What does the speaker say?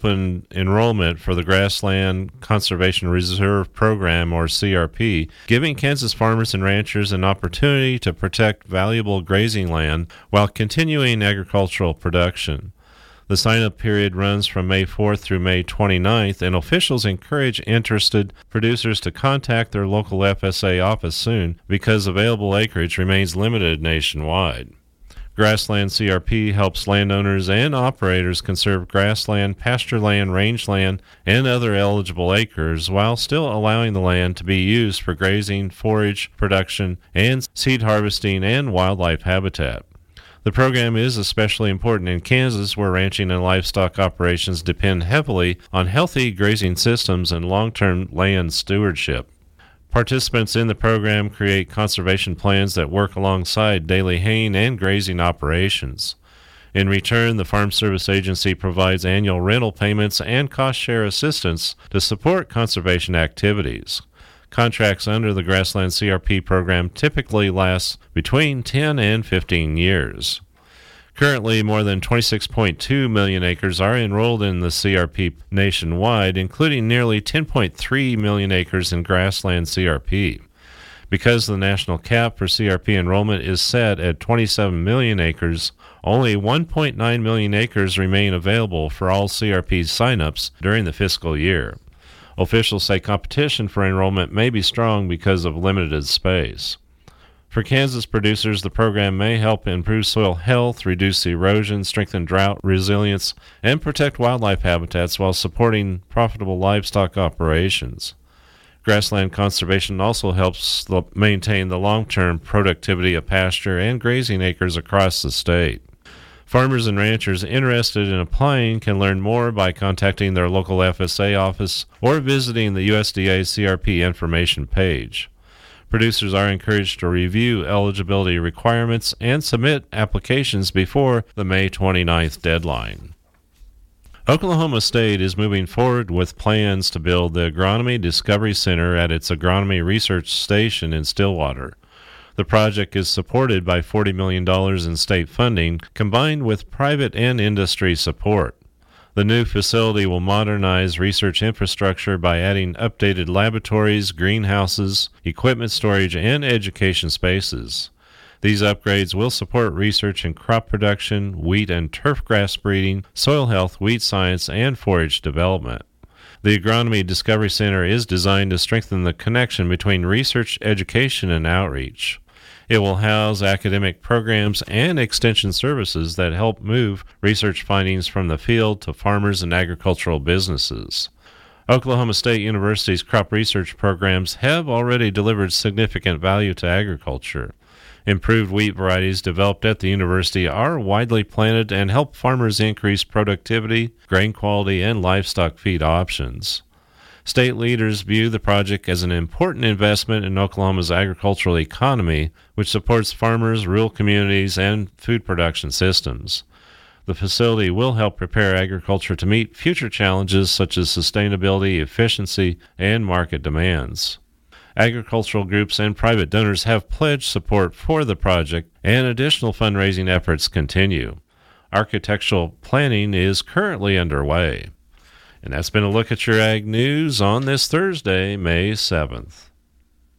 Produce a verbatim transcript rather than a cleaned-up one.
opened enrollment for the Grassland Conservation Reserve Program, or C R P, giving Kansas farmers and ranchers an opportunity to protect valuable grazing land while continuing agricultural production. The sign-up period runs from May fourth through May twenty-ninth, and officials encourage interested producers to contact their local F S A office soon because available acreage remains limited nationwide. Grassland C R P helps landowners and operators conserve grassland, pasture land, rangeland, and other eligible acres while still allowing the land to be used for grazing, forage production, and seed harvesting and wildlife habitat. The program is especially important in Kansas, where ranching and livestock operations depend heavily on healthy grazing systems and long-term land stewardship. Participants in the program create conservation plans that work alongside daily haying and grazing operations. In return, the Farm Service Agency provides annual rental payments and cost-share assistance to support conservation activities. Contracts under the Grassland C R P program typically last between ten and fifteen years. Currently, more than twenty-six point two million acres are enrolled in the C R P nationwide, including nearly ten point three million acres in Grassland C R P. Because the national cap for C R P enrollment is set at twenty-seven million acres, only one point nine million acres remain available for all C R P signups during the fiscal year. Officials say competition for enrollment may be strong because of limited space. For Kansas producers, the program may help improve soil health, reduce erosion, strengthen drought resilience, and protect wildlife habitats while supporting profitable livestock operations. Grassland conservation also helps the, maintain the long-term productivity of pasture and grazing acres across the state. Farmers and ranchers interested in applying can learn more by contacting their local F S A office or visiting the U S D A C R P information page. Producers are encouraged to review eligibility requirements and submit applications before the May twenty-ninth deadline. Oklahoma State is moving forward with plans to build the Agronomy Discovery Center at its Agronomy Research Station in Stillwater. The project is supported by forty million dollars in state funding, combined with private and industry support. The new facility will modernize research infrastructure by adding updated laboratories, greenhouses, equipment storage, and education spaces. These upgrades will support research in crop production, wheat and turf grass breeding, soil health, weed science, and forage development. The Agronomy Discovery Center is designed to strengthen the connection between research, education, and outreach. It will house academic programs and extension services that help move research findings from the field to farmers and agricultural businesses. Oklahoma State University's crop research programs have already delivered significant value to agriculture. Improved wheat varieties developed at the university are widely planted and help farmers increase productivity, grain quality, and livestock feed options. State leaders view the project as an important investment in Oklahoma's agricultural economy, which supports farmers, rural communities, and food production systems. The facility will help prepare agriculture to meet future challenges such as sustainability, efficiency, and market demands. Agricultural groups and private donors have pledged support for the project, and additional fundraising efforts continue. Architectural planning is currently underway. And that's been a look at your ag news on this Thursday, May seventh.